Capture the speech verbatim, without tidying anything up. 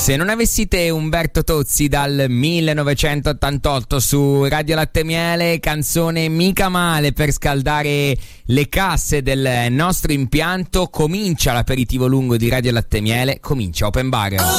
Se non avessi te, Umberto Tozzi, dal millenovecentottantotto su Radio Latte Miele, canzone mica male per scaldare le casse del nostro impianto. Comincia l'aperitivo lungo di Radio Latte Miele, comincia Open Bar.